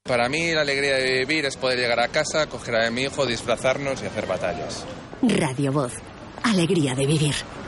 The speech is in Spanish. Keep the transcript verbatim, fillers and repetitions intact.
Para mí la alegría de vivir es poder llegar a casa, coger a mi hijo, disfrazarnos y hacer batallas. Radio Voz. Alegría de vivir.